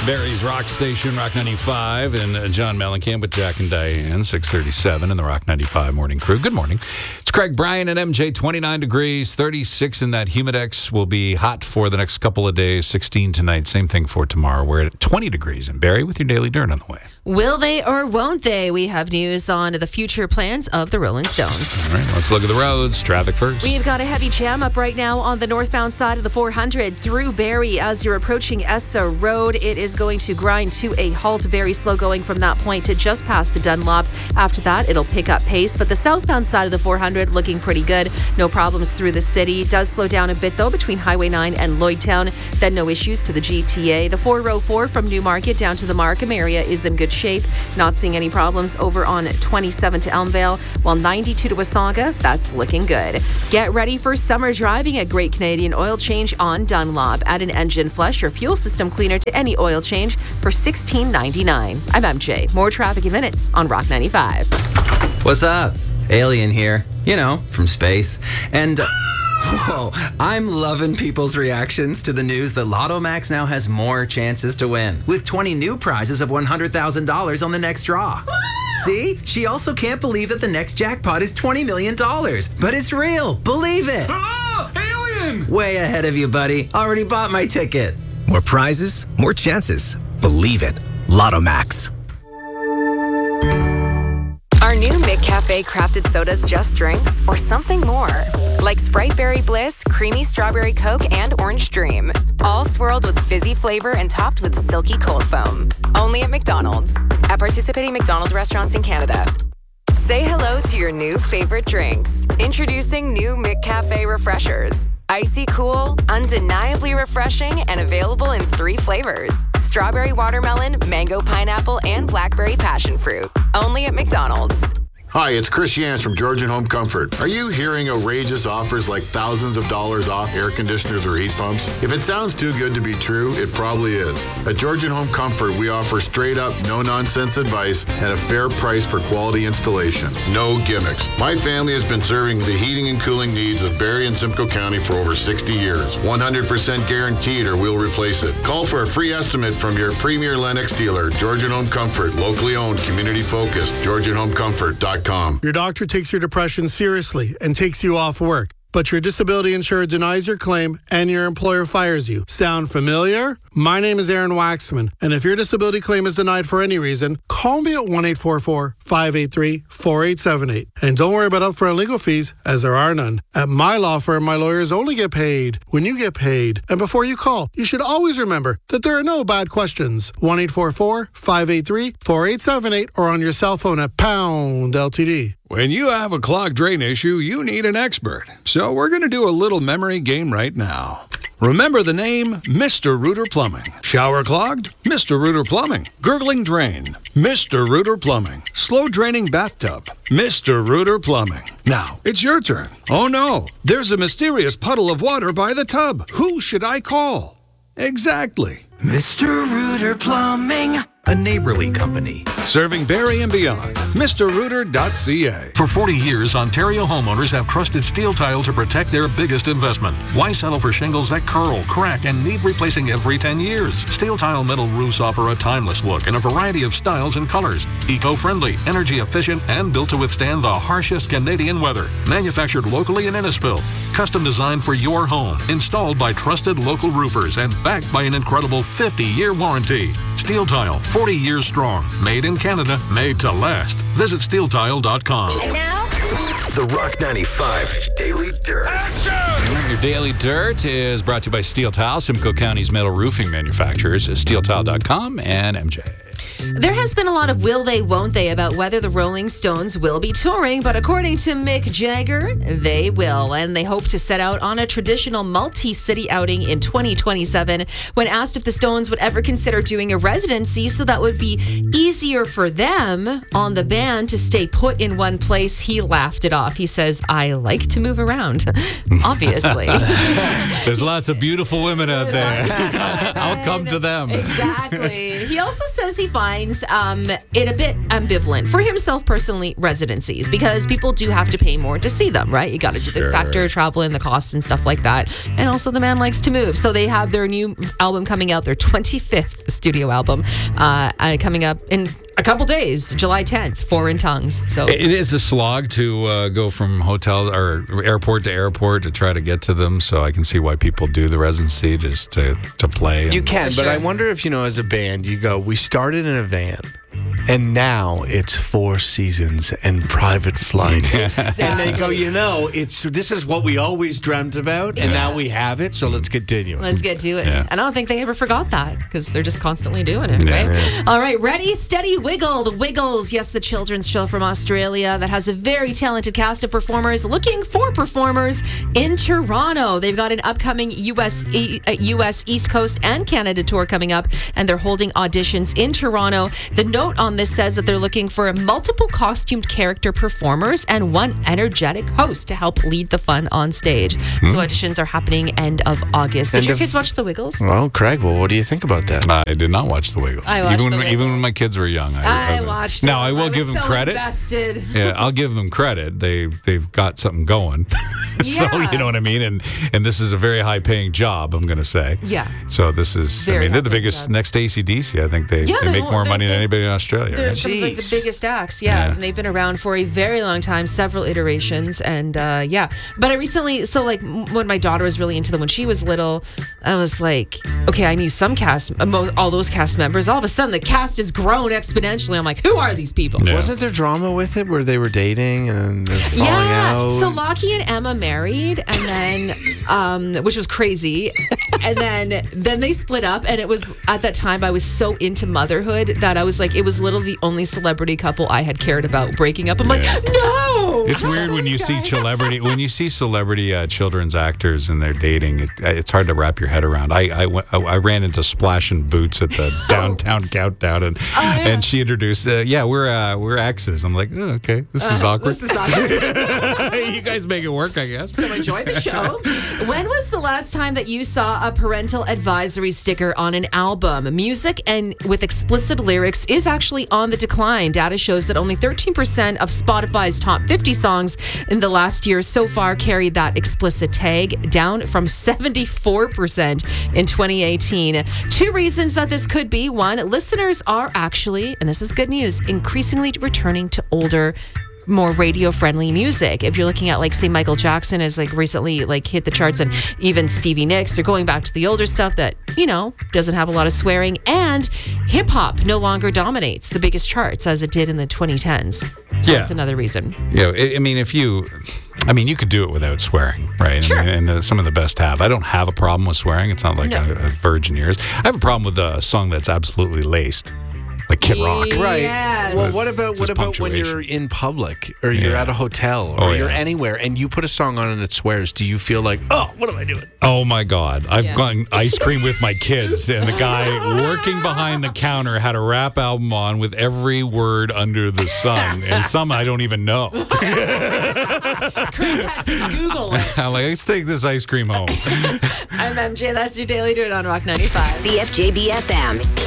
Barry's Rock Station, Rock 95, and John Mellencamp with Jack and Diane, 637 in the Rock 95 morning crew. Good morning. It's Craig, Brian, and MJ, 29 degrees, 36 in that Humidex. Will be hot for the next couple of days, 16 tonight. Same thing for tomorrow. We're at 20 degrees. And Barry with your Daily Dirt on the way. Will they or won't they? We have news on the future plans of the Rolling Stones. All right, let's look at the roads. Traffic first. We've got a heavy jam up right now on the northbound side of the 400 through Barrie. As you're approaching Essa Road, it is going to grind to a halt. Very slow going from that point to just past Dunlop. After that, it'll pick up pace. But the southbound side of the 400 looking pretty good. No problems through the city. It does slow down a bit, though, between Highway 9 and Lloydtown. Then no issues to the GTA. The 404 from Newmarket down to the Markham area is in good shape. Not seeing any problems over on 27 to Elmvale, while 92 to Wasaga, that's looking good. Get ready for summer driving at Great Canadian Oil Change on Dunlop. Add an engine flush or fuel system cleaner to any oil change for $16.99. I'm MJ. More traffic in minutes on Rock 95. What's up? Alien here. You know, from space. And... whoa, I'm loving people's reactions to the news that Lotto Max now has more chances to win, with 20 new prizes of $100,000 on the next draw. See? She also can't believe that the next jackpot is $20 million. But it's real. Believe it. Alien! Way ahead of you, buddy. Already bought my ticket. More prizes, more chances. Believe it. Lotto Max. Are new McCafe crafted sodas just drinks or something more? Like Sprite Berry Bliss, Creamy Strawberry Coke, and Orange Dream. All swirled with fizzy flavor and topped with silky cold foam. Only at McDonald's. At participating McDonald's restaurants in Canada. Say hello to your new favorite drinks. Introducing new McCafe Refreshers. Icy cool, undeniably refreshing, and available in 3 flavors. Strawberry watermelon, mango pineapple, and blackberry passion fruit. Only at McDonald's. Hi, it's Chris Yance from Georgian Home Comfort. Are you hearing outrageous offers like thousands of dollars off air conditioners or heat pumps? If it sounds too good to be true, it probably is. At Georgian Home Comfort, we offer straight up, no nonsense advice and a fair price for quality installation. No gimmicks. My family has been serving the heating and cooling needs of Barrie and Simcoe County for over 60 years. 100% guaranteed or we'll replace it. Call for a free estimate from your premier Lennox dealer. Georgian Home Comfort, locally owned, community focused. GeorgianHomeComfort.com. Your doctor takes your depression seriously and takes you off work, but your disability insurer denies your claim and your employer fires you. Sound familiar? My name is Aaron Waxman, and if your disability claim is denied for any reason, call me at 1-844-583-4878. And don't worry about upfront legal fees, as there are none. At my law firm, my lawyers only get paid when you get paid. And before you call, you should always remember that there are no bad questions. 1-844-583-4878 or on your cell phone at pound LTD. When you have a clogged drain issue, you need an expert. So we're going to do a little memory game right now. Remember the name Mr. Rooter Plumbing. Shower clogged? Mr. Rooter Plumbing. Gurgling drain? Mr. Rooter Plumbing. Slow draining bathtub? Mr. Rooter Plumbing. Now, it's your turn. Oh no, there's a mysterious puddle of water by the tub. Who should I call? Exactly. Mr. Rooter Plumbing. A neighborly company. Serving Barrie and beyond. MrRooter.ca. For 40 years, Ontario homeowners have trusted Steel Tile to protect their biggest investment. Why settle for shingles that curl, crack, and need replacing every 10 years? Steel Tile metal roofs offer a timeless look in a variety of styles and colors. Eco-friendly, energy efficient, and built to withstand the harshest Canadian weather. Manufactured locally in Innisfil. Custom designed for your home. Installed by trusted local roofers and backed by an incredible 50-year warranty. Steel Tile, 40 years strong. Made in Canada, made to last. Visit SteelTile.com. And now, The Rock 95 Daily Dirt. Your Daily Dirt is brought to you by Steel Tile, Simcoe County's metal roofing manufacturers, SteelTile.com and MJ. There has been a lot of will they, won't they about whether the Rolling Stones will be touring, but according to Mick Jagger, they will, and they hope to set out on a traditional multi-city outing in 2027. When asked if the Stones would ever consider doing a residency so that would be easier for them on the band to stay put in one place, he laughed it off. He says, I like to move around, obviously. There's lots of beautiful women out there. I all come to them. Exactly. He also says he finds it a bit ambivalent for himself personally, residencies, because people do have to pay more to see them, right? You got to do the factor, travel, and the costs and stuff like that. And also the man likes to move. So they have their new album coming out, their 25th studio album, coming up in a couple days, July 10th, Foreign Tongues. So it is a slog to go from hotel or airport to airport to try to get to them. So I can see why people do the residency just to play. You can, but I wonder if, as a band, you go, we started in a van. And now it's 4 seasons and private flights. And they go, this is what we always dreamt about, and now we have it, so let's continue. Let's get to it. Yeah. And I don't think they ever forgot that, because they're just constantly doing it, right? Yeah. All right, ready, steady, wiggle. The Wiggles, yes, the children's show from Australia that has a very talented cast of performers looking for performers in Toronto. They've got an upcoming U.S. East Coast and Canada tour coming up, and they're holding auditions in Toronto. The note on this says that they're looking for multiple costumed character performers and one energetic host to help lead the fun on stage. So auditions are happening end of August. Did your kids watch The Wiggles? Well, Craig, what do you think about that? I did not watch The Wiggles. I watched even when my kids were young. I watched it. Now, I will give them credit. Invested. Yeah, I'll give them credit. They've got something going. So, you know what I mean? And this is a very high-paying job, I'm going to say. Yeah. So this is, they're the biggest, next to AC/DC. I think they make more money than anybody in Australia. They're Right? some of the biggest acts, and they've been around for a very long time, several iterations, and But I recently, when my daughter was really into them when she was little, I was like, okay, I knew some cast, all those cast members. All of a sudden, the cast has grown exponentially. I'm like, who are these people? Yeah. Wasn't there drama with it where they were dating and falling out? So Lockie and Emma married, and then, which was crazy, and then they split up, and it was at that time I was so into motherhood that I was like, it was literally the only celebrity couple I had cared about breaking up. I'm like, no. It's weird when you see celebrity children's actors and they're dating. It's hard to wrap your head around. I ran into Splash and Boots at the downtown countdown, and she introduced, we're exes. I'm like, oh, okay, this is awkward. This is awkward. You guys make it work, I guess. So enjoy the show. When was the last time that you saw a parental advisory sticker on an album? Music and with explicit lyrics is actually on the decline. Data shows that only 13% of Spotify's top 50 songs in the last year so far carried that explicit tag, down from 74% in 2018. 2 reasons that this could be. 1, listeners are actually, and this is good news, increasingly returning to older, more radio-friendly music. If you're looking at, say, Michael Jackson has, recently, hit the charts, and even Stevie Nicks, they're going back to the older stuff that, doesn't have a lot of swearing, and hip-hop no longer dominates the biggest charts as it did in the 2010s. So that's another reason. Yeah, I mean, you could do it without swearing, right? Sure. And some of the best have. I don't have a problem with swearing. It's not like a virgin ears. I have a problem with a song that's absolutely laced. Like Kid Rock. Right. Yes. Well, what about when you're in public or you're at a hotel or you're anywhere and you put a song on and it swears? Do you feel like, oh, what am I doing? Oh, my God. I've gone ice cream with my kids, and the guy working behind the counter had a rap album on with every word under the sun, and some I don't even know. Kurt had to Google it. I'm like, let's take this ice cream home. I'm MJ. That's your Daily Dirt on Rock 95. CFJB FM.